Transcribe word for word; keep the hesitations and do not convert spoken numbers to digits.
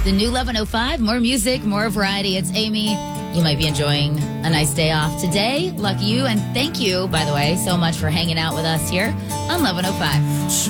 The new eleven oh five, more music, more variety. It's Amy. You might be enjoying a nice day off today. Lucky you. And thank you, by the way, so much for hanging out with us here on eleven oh five.